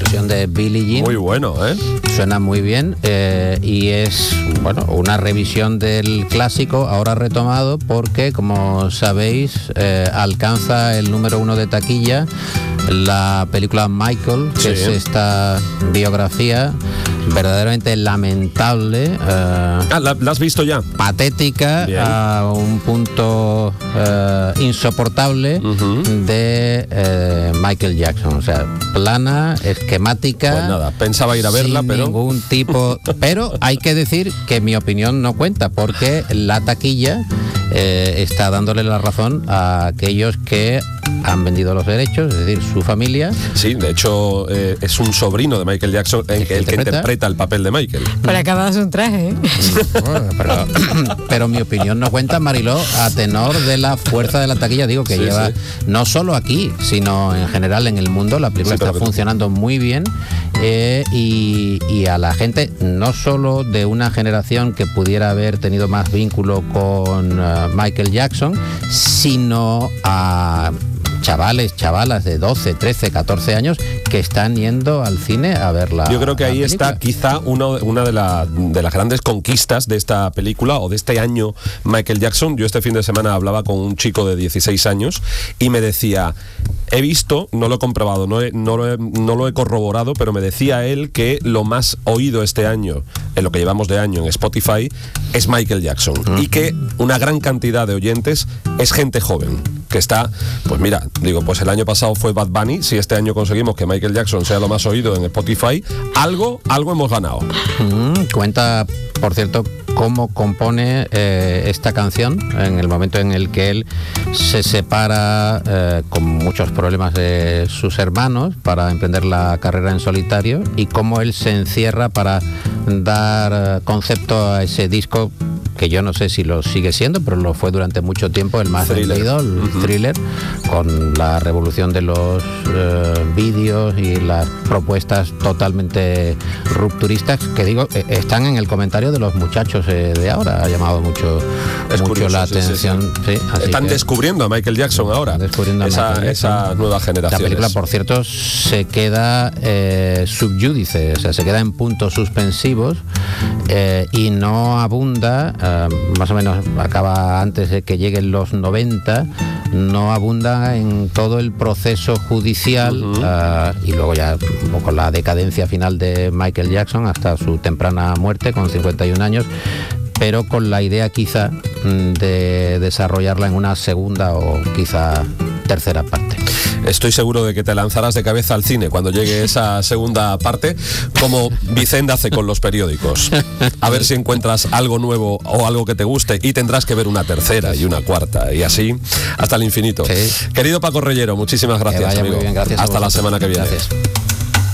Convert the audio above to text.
versión de Billie Jean. Muy bueno, ¿eh? Suena muy bien, y es, bueno, una revisión del clásico, ahora retomado, porque, como sabéis, alcanza el número 1 de taquilla la película Michael, que es esta biografía verdaderamente lamentable. ¿La has visto ya? Patética, bien, a un punto insoportable de Michael Jackson. O sea, plana, esquemática. Pues nada, pensaba ir a verla, pero ningún tipo. Pero hay que decir que mi opinión no cuenta, porque la taquilla está dándole la razón a aquellos que han vendido los derechos, es decir, su familia. Sí, de hecho es un sobrino de Michael Jackson el que interpreta el papel de Michael. Pero acabas un traje, ¿eh? Pero mi opinión no cuenta, Mariló, a tenor de la fuerza de la taquilla. Digo que lleva, no solo aquí, sino en general en el mundo, la película está funcionando muy bien, y a la gente, no solo de una generación que pudiera haber tenido más vínculo con Michael Jackson, sino a chavalas de 12, 13, 14 años que están yendo al cine a verla. Yo creo que ahí está quizá una de las grandes conquistas de esta película o de este año Michael Jackson. Yo este fin de semana hablaba con un chico de 16 años y me decía, he visto, no lo he comprobado, no lo he corroborado, pero me decía él que lo más oído este año, en lo que llevamos de año en Spotify, es Michael Jackson, y que una gran cantidad de oyentes es gente joven, que está, pues mira, digo, pues el año pasado fue Bad Bunny, si este año conseguimos que Michael Jackson sea lo más oído en Spotify, algo hemos ganado. Cuenta, por cierto, cómo compone esta canción en el momento en el que él se separa con muchos problemas de sus hermanos para emprender la carrera en solitario, y cómo él se encierra para dar concepto a ese disco que yo no sé si lo sigue siendo, pero lo fue durante mucho tiempo, el más vendido, el Thriller, con la revolución de los vídeos y las propuestas totalmente rupturistas, que digo, están en el comentario de los muchachos de ahora. Ha llamado mucho la atención. Sí, están descubriendo a Michael Jackson ahora, esa nueva generación. La película, por cierto, se queda subyúdice, o sea, se queda en puntos suspensivos, y no abunda, más o menos acaba antes de que lleguen los 90, no abunda en todo el proceso judicial, y luego ya un poco la decadencia final de Michael Jackson hasta su temprana muerte con 51 años, pero con la idea quizá de desarrollarla en una segunda o quizá tercera parte. Estoy seguro de que te lanzarás de cabeza al cine cuando llegue esa segunda parte, como Vicente hace con los periódicos. A ver si encuentras algo nuevo o algo que te guste, y tendrás que ver una tercera y una cuarta, y así hasta el infinito. Sí. Querido Paco Reyero, muchísimas gracias, amigo. Muy bien, gracias. Hasta la semana que viene. Gracias.